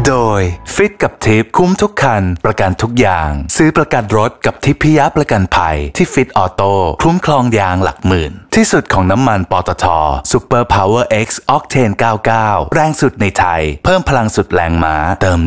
โดยฟิตกับทิปคุ้มทุกคันประกันทุกอย่างซื้อประกันรถกับทิพยประกันภัยที่ฟิตออโต้คุ้มครองยางหลักหมื่นที่สุดของน้ำมันปตท. Super Power X Octane 99แรงสุดในไทยเพิ่มพลังสุดแรงม้าเติม